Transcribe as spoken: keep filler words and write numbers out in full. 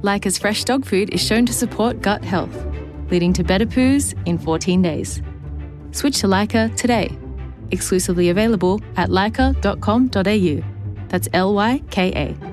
Lyca's fresh dog food is shown to support gut health, leading to better poos in fourteen days. Switch to Lyca today. Exclusively available at lyca dot com dot a u. That's L Y K A.